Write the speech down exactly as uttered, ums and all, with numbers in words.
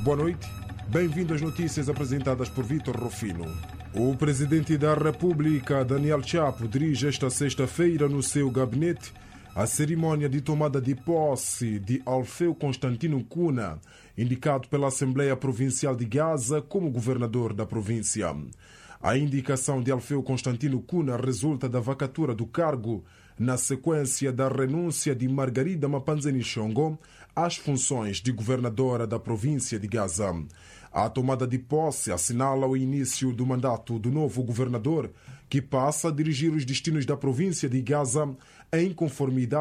Boa noite, bem-vindo às notícias apresentadas por Vítor Rufino. O presidente da República, Daniel Chapo, dirige esta sexta-feira no seu gabinete a cerimônia de tomada de posse de Alfeu Constantino Cunha, indicado pela Assembleia Provincial de Gaza como governador da província. A indicação de Alfeu Constantino Cunha resulta da vacatura do cargo na sequência da renúncia de Margarida Mapanzeni Chongo às funções de governadora da província de Gaza. A tomada de posse assinala o início do mandato do novo governador, que passa a dirigir os destinos da província de Gaza em conformidade